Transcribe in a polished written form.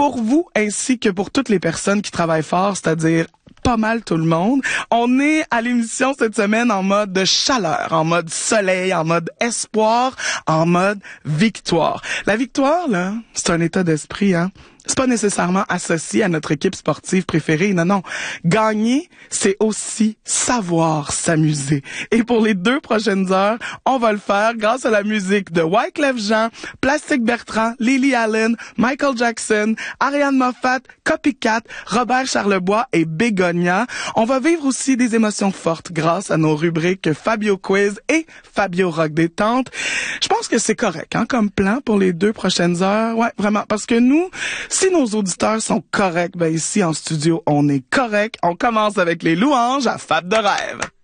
pour vous ainsi que pour toutes les personnes qui travaillent fort, c'est-à-dire pas mal tout le monde. On est à l'émission cette semaine en mode de chaleur, en mode soleil, en mode espoir, en mode victoire. La victoire, là, c'est un état d'esprit, hein. C'est pas nécessairement associé à notre équipe sportive préférée, non. Gagner, c'est aussi savoir s'amuser. Et pour les 2 prochaines heures, on va le faire grâce à la musique de Wyclef Jean, Plastic Bertrand, Lily Allen, Michael Jackson, Ariane Moffat, Copycat, Robert Charlebois et Bégonia. On va vivre aussi des émotions fortes grâce à nos rubriques Fabio Quiz et Fabio Rock Détente. Je pense que c'est correct, hein, comme plan pour les 2 prochaines heures. Ouais, vraiment, parce que nous, si nos auditeurs sont corrects, ben ici en studio, on est correct. On commence avec les louanges à Fab de rêve.